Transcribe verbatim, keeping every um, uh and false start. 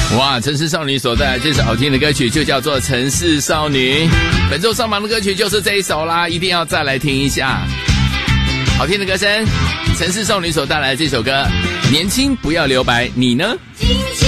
哇，城市少女所带来这首好听的歌曲就叫做《城市少女》。本周上榜的歌曲就是这一首啦，一定要再来听一下。好听的歌声，城市少女所带来的这首歌，年轻不要留白，你呢？